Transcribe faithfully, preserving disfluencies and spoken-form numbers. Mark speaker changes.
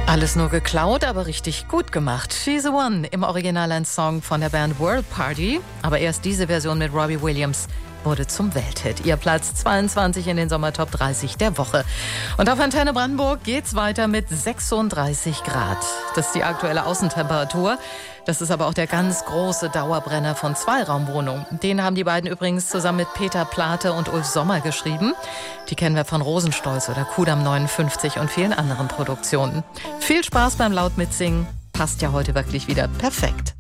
Speaker 1: Alles nur geklaut, aber richtig gut gemacht. She's the One, im Original ein Song von der Band World Party. Aber erst diese Version mit Robbie Williams wurde zum Welthit. Ihr Platz zweiundzwanzig in den Sommertop dreißig der Woche. Und auf Antenne Brandenburg geht's weiter mit sechsunddreißig Grad. Das ist die aktuelle Außentemperatur. Das ist aber auch der ganz große Dauerbrenner von Zweiraumwohnungen. Den haben die beiden übrigens zusammen mit Peter Plate und Ulf Sommer geschrieben. Die kennen wir von Rosenstolz oder Kudamm neunundfünfzig und vielen anderen Produktionen. Viel Spaß beim laut mitsingen. Passt ja heute wirklich wieder perfekt.